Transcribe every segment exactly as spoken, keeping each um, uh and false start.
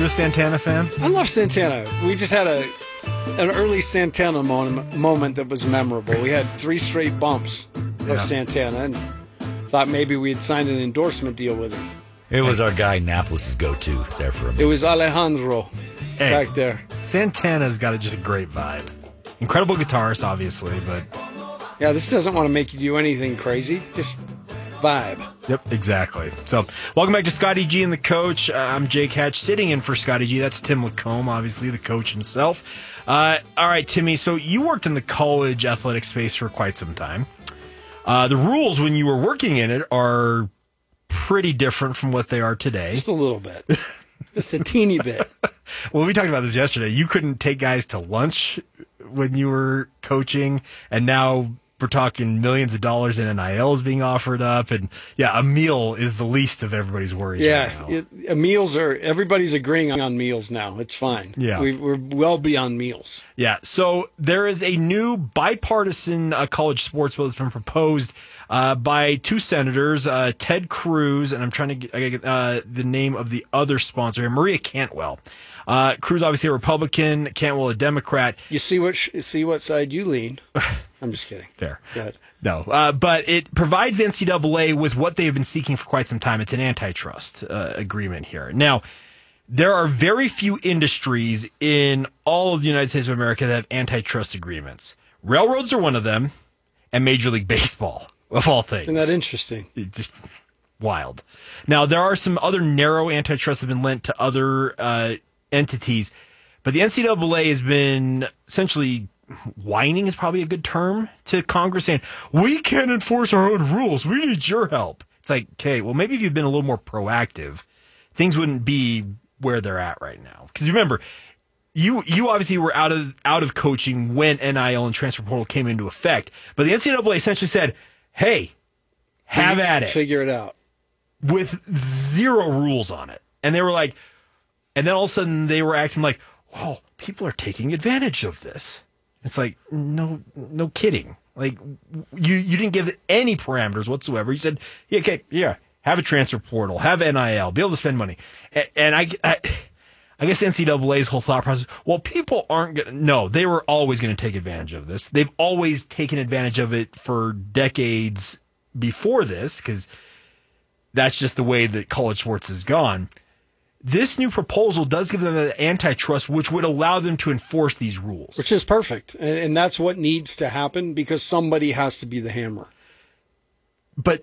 a Santana fan? I love Santana. We just had a an early Santana moment, moment that was memorable. We had three straight bumps of Yeah. Santana and thought maybe we had signed an endorsement deal with him. It was our guy Napolis' go-to there for a minute. It was Alejandro Hey. back there. Santana's got a, just a great vibe. Incredible guitarist, obviously, but Yeah, this doesn't want to make you do anything crazy. Just vibe. yep, exactly. So, welcome back to Scotty G and the Coach. Uh, I'm Jake Hatch, sitting in for Scotty G. That's Tim Lacombe, obviously the coach himself. Uh, all right, Timmy. So you worked in the college athletic space for quite some time. Uh, the rules when you were working in it are pretty different from what they are today. Just a little bit. Just a teeny bit. Well, we talked about this yesterday. You couldn't take guys to lunch when you were coaching, and now we're talking millions of dollars in N I Ls being offered up, and yeah, a meal is the least of everybody's worries. Yeah, right now. it, uh, meals are, everybody's agreeing on meals now. It's fine. Yeah. we, We're well beyond meals. Yeah, so there is a new bipartisan uh, college sports bill that's been proposed uh, by two senators, uh, Ted Cruz, and I'm trying to get, I gotta get uh, the name of the other sponsor here, Maria Cantwell. Uh, Cruz, obviously a Republican, Cantwell a Democrat. You see what sh- see what side you lean. I'm just kidding. Fair. Go ahead. No, uh, but it provides the N C double A with what they've been seeking for quite some time. It's an antitrust uh, agreement here. Now, there are very few industries in all of the United States of America that have antitrust agreements. Railroads are one of them, and Major League Baseball, of all things. Isn't that interesting? It's just wild. Now, there are some other narrow antitrusts that have been lent to other uh, entities, but the N C double A has been essentially whining is probably a good term to Congress, saying, we can't enforce our own rules. We need your help. It's like, okay, well, maybe if you'd been a little more proactive, things wouldn't be where they're at right now. Because remember, you you obviously were out of out of coaching when N I L and transfer portal came into effect, but the N C double A essentially said, hey, have at it. Figure it out. With zero rules on it. And they were like, and then all of a sudden they were acting like, whoa, people are taking advantage of this. It's like, no, no kidding. Like, you, you didn't give any parameters whatsoever. You said, yeah, okay, yeah, have a transfer portal, have N I L, be able to spend money. And, and I, I, I guess the N C double A's whole thought process, well, people aren't going to, no, they were always going to take advantage of this. They've always taken advantage of it for decades before this, because that's just the way that college sports has gone. This new proposal does give them an antitrust, which would allow them to enforce these rules. Which is perfect. And, and that's what needs to happen because somebody has to be the hammer. But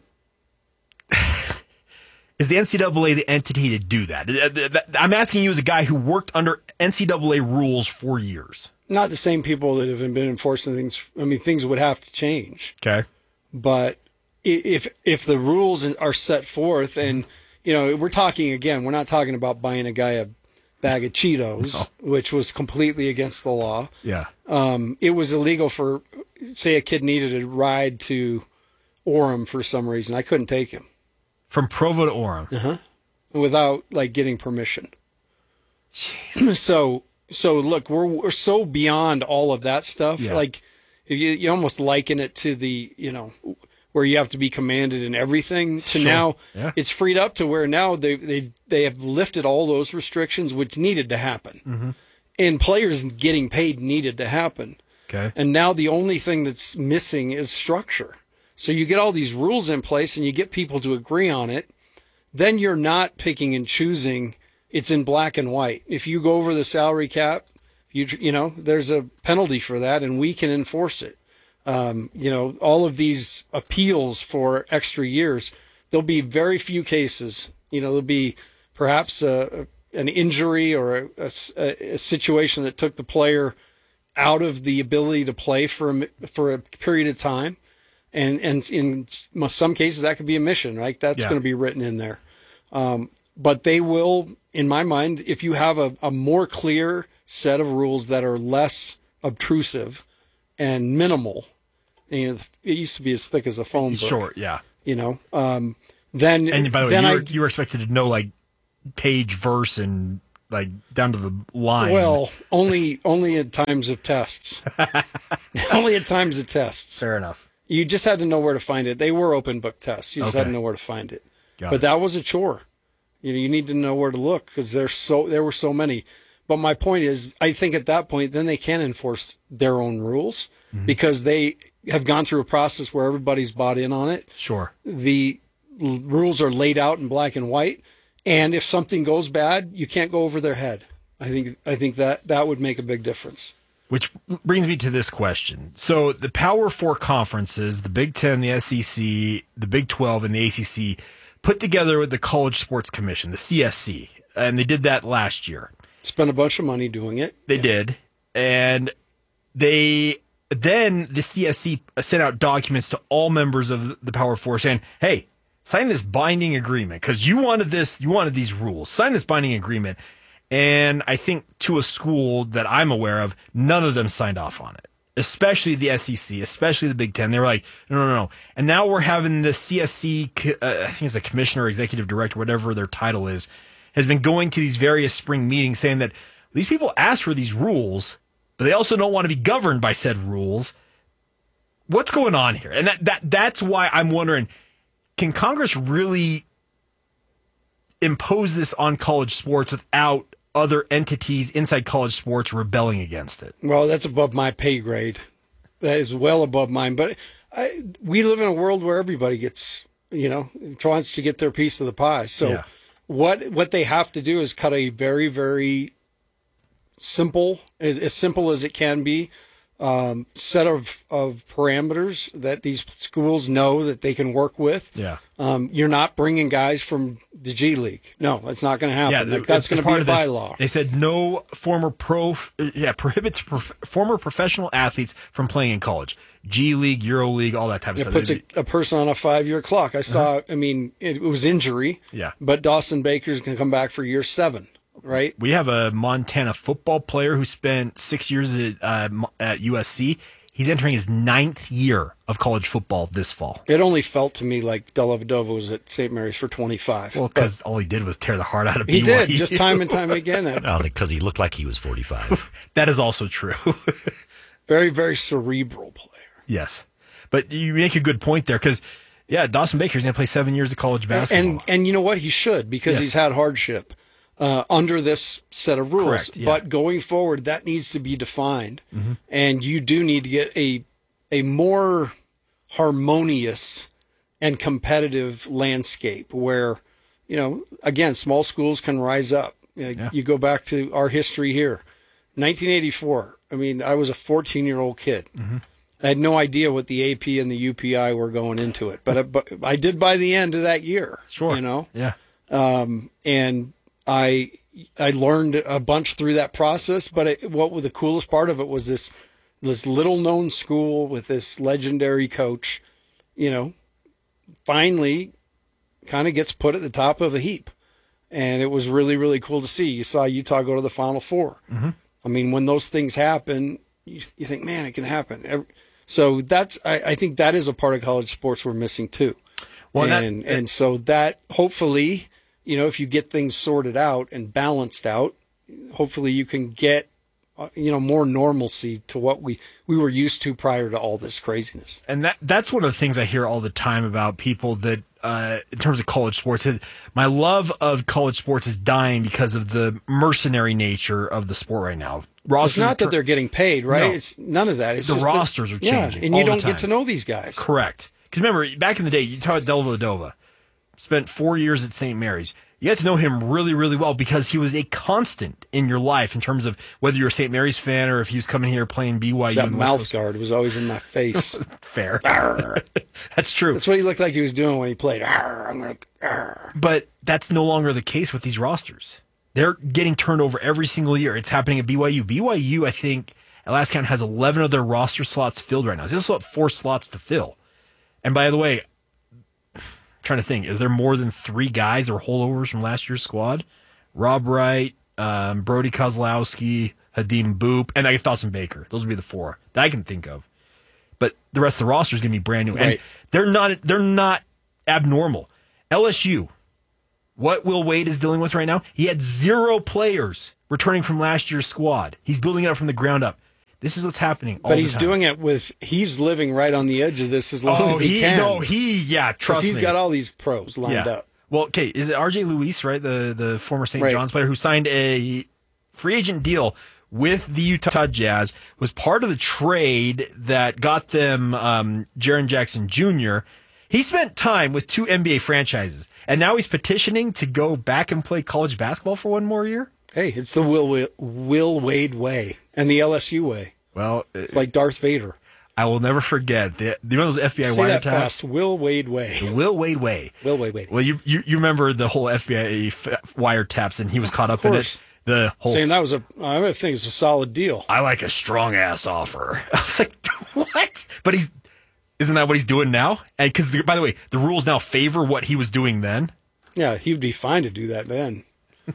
is the N C double A the entity to do that? I'm asking you as a guy who worked under N C double A rules for years. Not the same people that have been enforcing things. I mean, things would have to change. Okay. But if if the rules are set forth and, you know, we're talking, again, we're not talking about buying a guy a bag of Cheetos, no. which was completely against the law. Yeah. Um, it was illegal for, say, a kid needed a ride to Orem for some reason. I couldn't take him. From Provo to Orem? Uh-huh. Without, like, getting permission. Jeez. So, so look, we're, we're so beyond all of that stuff. Yeah. Like, if you, you almost liken it to the, you know, where you have to be commanded in everything to Sure. now Yeah. it's freed up to where now they they they have lifted all those restrictions which needed to happen. Mm-hmm. And players getting paid needed to happen. Okay. And now the only thing that's missing is structure. So you get all these rules in place and you get people to agree on it. Then you're not picking and choosing. It's in black and white. If you go over the salary cap, you you know, there's a penalty for that and we can enforce it. Um, you know, all of these appeals for extra years, there'll be very few cases. You know, there'll be perhaps a, an injury or a, a, a situation that took the player out of the ability to play for a, for a period of time. And, and in some cases, that could be a mission, right? That's Yeah. going to be written in there. Um, but they will, in my mind, if you have a, a more clear set of rules that are less obtrusive and minimal, you know, it used to be as thick as a phone book. Short, yeah. You know, um, then And by the way, then you I were, you were expected to know like page, verse, and like down to the line. well only only at times of tests, only at times of tests. Fair enough. You just had to know where to find it. They were open book tests. You just Okay. had to know where to find it. Got but it. that was a chore. You know, you need to know where to look because there's so there were so many. But my point is, I think at that point, then they can enforce their own rules mm-hmm. because they have gone through a process where everybody's bought in on it. Sure. The l- rules are laid out in black and white. And if something goes bad, you can't go over their head. I think I think that that would make a big difference. Which brings me to this question. So the Power Four conferences, the Big Ten, the S E C, the Big twelve, and the A C C, put together with the College Sports Commission, the C S C, and they did that last year. Spent a bunch of money doing it. They yeah. did. And they then the C S C sent out documents to all members of the Power Four saying, hey, sign this binding agreement because you wanted this, you wanted these rules. Sign this binding agreement. And I think to a school that I'm aware of, none of them signed off on it, especially the S E C, especially the Big Ten. They were like, no, no, no. And now we're having the C S C, uh, I think it's a commissioner, executive director, whatever their title is, has been going to these various spring meetings saying that these people asked for these rules, but they also don't want to be governed by said rules. What's going on here? And that, that that's why I'm wondering, can Congress really impose this on college sports without other entities inside college sports rebelling against it? Well, that's above my pay grade. That is well above mine. But I, we live in a world where everybody gets, you know, tries to get their piece of the pie. So yeah. what what they have to do is cut a very, very simple, as, as simple as it can be, um, set of, of parameters that these schools know that they can work with. Yeah. Um, you're not bringing guys from the G League. No, that's not going to happen. Yeah, like, that's going to be a bylaw. They said no former pro, yeah, prohibits prof, former professional athletes from playing in college. G League, Euro League, all that type of it stuff. It puts a, a person on a five-year clock. I saw, uh-huh. I mean, it, it was injury. Yeah. But Dawson Baker's going to come back for year seven. Right. We have a Montana football player who spent six years at, uh, at U S C. He's entering his ninth year of college football this fall. It only felt to me like Dellavedova was at Saint Mary's for twenty-five. Well, because all he did was tear the heart out of B Y U. He did, just time and time again. No, because he looked like he was forty-five. That is also true. Very, very cerebral player. Yes. But you make a good point there because, yeah, Dawson Baker's going to play seven years of college basketball. And, and you know what? He should because yes. he's had hardship. Uh, under this set of rules. Correct, yeah. But going forward, that needs to be defined. Mm-hmm. And you do need to get a a more harmonious and competitive landscape where, you know, again, small schools can rise up. You, know, yeah. you go back to our history here. nineteen eighty-four, I mean, I was a fourteen-year-old kid. Mm-hmm. I had no idea what the A P and the U P I were going into it. But I, but I did by the end of that year. Sure. You know? Yeah. Um, and I I learned a bunch through that process, but it, what was the coolest part of it was this this little known school with this legendary coach, you know, finally kind of gets put at the top of a heap, and it was really really cool to see. You saw Utah go to the Final Four. Mm-hmm. I mean, when those things happen, you, you think, man, it can happen. So that's I, I think that is a part of college sports we're missing too. Well, and that, and so that hopefully. You know, if you get things sorted out and balanced out, hopefully you can get, uh, you know, more normalcy to what we, we were used to prior to all this craziness. And that that's one of the things I hear all the time about people that, uh, in terms of college sports, my love of college sports is dying because of the mercenary nature of the sport right now. Rosters it's not that they're getting paid, right? No. It's none of that. It's the just rosters that, are changing. Yeah, and you all don't the time. get to know these guys. Correct. Because remember, back in the day, you talked about Dellavedova. Spent four years at Saint Mary's. You got to know him really, really well because he was a constant in your life in terms of whether you're a Saint Mary's fan or if he was coming here playing B Y U. That mouth guard was always in my face. Fair. That's true. That's what he looked like he was doing when he played. I'm gonna, but that's no longer the case with these rosters. They're getting turned over every single year. It's happening at B Y U. B Y U, I think, at last count, has eleven of their roster slots filled right now. They still have four slots to fill. And by the way, trying to think, is there more than three guys or holdovers from last year's squad? Rob Wright, um, Brody Kozlowski, Hadim Boop, and I guess Dawson Baker. Those would be the four that I can think of. But the rest of the roster is going to be brand new, right. and they're not they're not abnormal. L S U, what Will Wade is dealing with right now, he had zero players returning from last year's squad. He's building it up from the ground up. This is what's happening all But he's the time. doing it with, he's living right on the edge of this as long oh, as he, he can. No, he, yeah, trust me. He's got all these pros lined yeah. up. Well, okay, is it R J Luis, right? The the former Saint Right. John's player who signed a free agent deal with the Utah Jazz, was part of the trade that got them um, Jaren Jackson Junior He spent time with two N B A franchises, and now he's petitioning to go back and play college basketball for one more year. Hey, it's the Will, Will, Will Wade way and the L S U way. Well, It's like Darth Vader. I will never forget the you know those F B I Say that wiretaps. fast. Will Wade way. The Will Wade way. Will Wade way. Well, you, you you remember the whole F B I f- wiretaps, and he was caught up in it. course. The whole Saying that was a, I think it's a solid deal. I like a strong ass offer. I was like, what? But he's isn't that what he's doing now? And because by the way, the rules now favor what he was doing then. Yeah, he would be fine to do that then.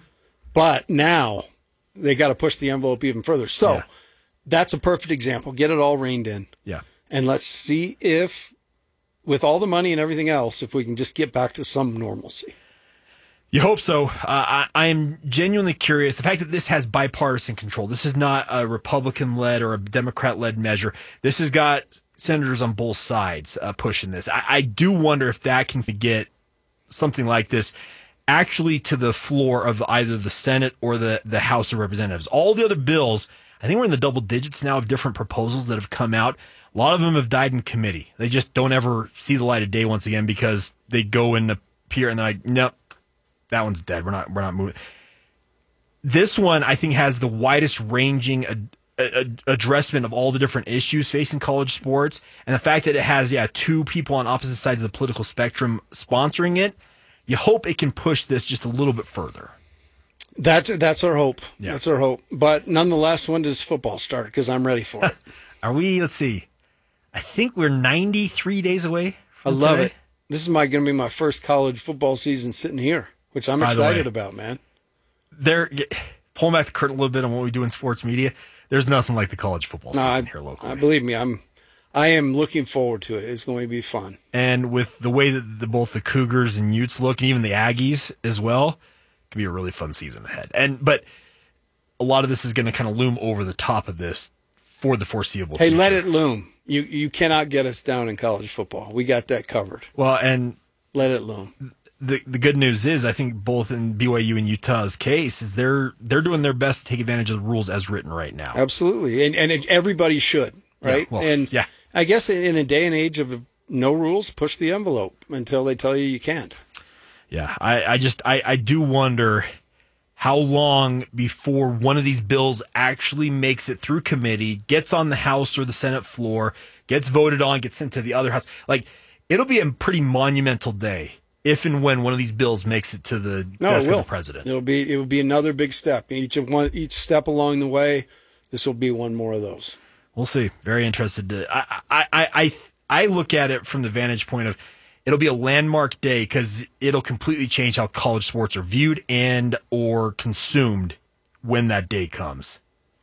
But now they got to push the envelope even further. So Yeah. that's a perfect example. Get it all reined in. Yeah. And let's see if, with all the money and everything else, if we can just get back to some normalcy. You hope so. Uh, I, I am genuinely curious. The fact that this has bipartisan control, this is not a Republican-led or a Democrat-led measure. This has got senators on both sides uh, pushing this. I, I do wonder if that can get something like this actually to the floor of either the Senate or the, the House of Representatives. All the other bills, I think we're in the double digits now of different proposals that have come out. A lot of them have died in committee. They just don't ever see the light of day once again because they go and appear and they're like, nope. That one's dead. We're not. We're not moving. This one, I think, has the widest ranging ad- ad- addressment of all the different issues facing college sports, and the fact that it has, yeah, two people on opposite sides of the political spectrum sponsoring it. You hope it can push this just a little bit further. That's that's our hope. Yeah. That's our hope. But nonetheless, when does football start? Because I'm ready for it. Are we? Let's see. I think we're ninety-three days away. I From love today. it. This is my going to be my first college football season sitting here, which I'm By the way. excited about, man. There, pulling back the curtain a little bit on what we do in sports media. There's nothing like the college football No, season I, here locally. I believe me, I'm I am looking forward to it. It's going to be fun. And with the way that the, both the Cougars and Utes look, and even the Aggies as well, it could be a really fun season ahead. And but a lot of this is going to kind of loom over the top of this for the foreseeable Hey, future. let it loom. You you cannot get us down in college football. We got that covered. Well, and Let it loom. the the good news is, I think both in B Y U and Utah's case, is they're they're doing their best to take advantage of the rules as written right now. Absolutely, and and it, everybody should, right? Yeah, well, and yeah. I guess in a day and age of no rules, push the envelope until they tell you you can't. Yeah, I, I just I, I do wonder how long before one of these bills actually makes it through committee, gets on the House or the Senate floor, gets voted on, gets sent to the other house. Like, it'll be a pretty monumental day if and when one of these bills makes it to the No, desk it will. of the president. It'll be it will be another big step. Each of one each step along the way, this will be one more of those. We'll see. Very interested to. I I I I, I look at it from the vantage point of it'll be a landmark day because it'll completely change how college sports are viewed and or consumed when that day comes.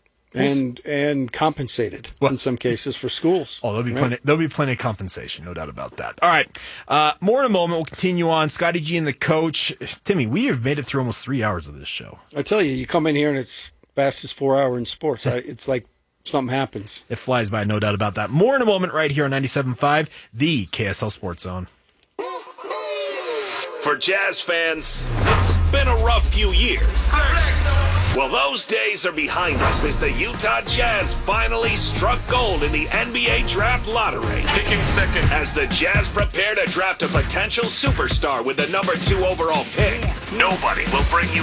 And and compensated Well- in some cases for schools. Oh, there'll be right? plenty. There'll be plenty of compensation, no doubt about that. All right, uh, more in a moment. We'll continue on. Scotty G and the coach, Timmy. We have made it through almost three hours of this show. I tell you, you come in here and it's fastest four hour in sports. I, it's like something happens. It flies by, no doubt about that. More in a moment, right here on ninety-seven point five, the K S L Sports Zone. For Jazz fans, it's been a rough few years. Well, those days are behind us as the Utah Jazz finally struck gold in the N B A Draft Lottery. Picking second. As the Jazz prepare to draft a potential superstar with the number two overall pick, nobody will bring you